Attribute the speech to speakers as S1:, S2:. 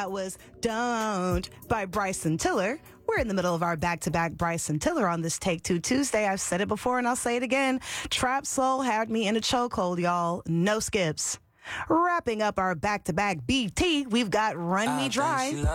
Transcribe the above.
S1: That was Don't by Bryson Tiller. We're in the middle of our back-to-back Bryson Tiller on this Take Two Tuesday. I've said it before and I'll say it again. Trap Soul had me in a chokehold, y'all. No skips. Wrapping up our back-to-back BT, we've got Run Me Dry.